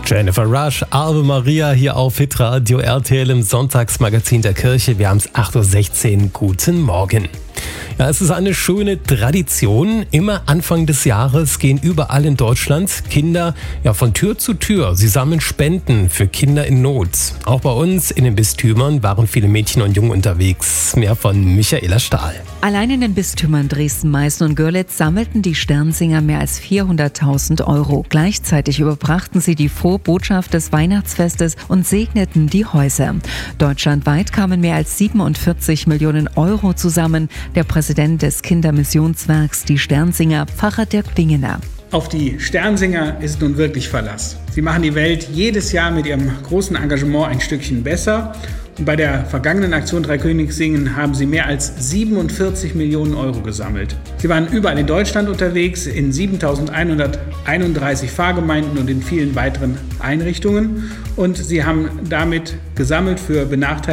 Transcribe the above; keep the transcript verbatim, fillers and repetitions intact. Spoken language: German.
Jennifer Rush, Ave Maria hier auf Hitradio R T L im Sonntagsmagazin der Kirche. Wir haben es acht Uhr sechzehn. Guten Morgen. Ja, es ist eine schöne Tradition. Immer Anfang des Jahres gehen überall in Deutschland Kinder ja, von Tür zu Tür. Sie sammeln Spenden für Kinder in Not. Auch bei uns in den Bistümern waren viele Mädchen und Jungen unterwegs. Mehr von Michaela Stahl. Allein in den Bistümern Dresden, Meißen und Görlitz sammelten die Sternsinger mehr als vierhunderttausend Euro. Gleichzeitig überbrachten sie die frohe Botschaft des Weihnachtsfestes und segneten die Häuser. Deutschlandweit kamen mehr als siebenundvierzig Millionen Euro zusammen. Der Präsident des Kindermissionswerks, die Sternsinger, Pfarrer Dirk Dingener. Auf die Sternsinger ist nun wirklich Verlass. Sie machen die Welt jedes Jahr mit ihrem großen Engagement ein Stückchen besser. Und bei der vergangenen Aktion Drei König singen haben sie mehr als siebenundvierzig Millionen Euro gesammelt. Sie waren überall in Deutschland unterwegs, in siebentausendeinhunderteinunddreißig Pfarrgemeinden und in vielen weiteren Einrichtungen. Und sie haben damit gesammelt für benachteiligte